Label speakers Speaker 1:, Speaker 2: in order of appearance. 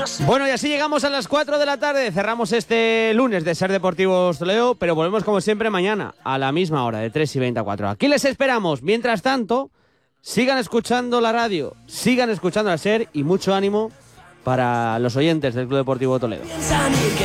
Speaker 1: Bueno, y así llegamos a las 4 de la tarde. Cerramos este lunes de Ser Deportivos Toledo, pero volvemos como siempre mañana a la misma hora, de 3:20 a 4. Aquí les esperamos. Mientras tanto, sigan escuchando la radio, sigan escuchando a Ser y mucho ánimo para los oyentes del Club Deportivo Toledo.